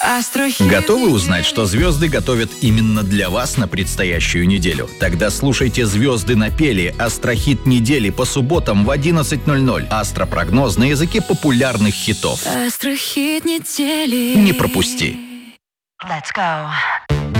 Готовы узнать, что звезды готовят именно для вас на предстоящую неделю? Тогда слушайте «Звезды напели» — астрохит недели по субботам в 11:00. Астропрогноз на языке популярных хитов. Астрохит недели. Не пропусти. Let's go.